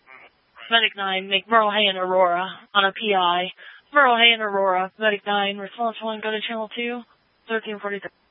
Medic 9, make Merle Hay and Aurora on a PI. Merle Hay and Aurora, Medic 9, response 1, go to channel 2, 1343.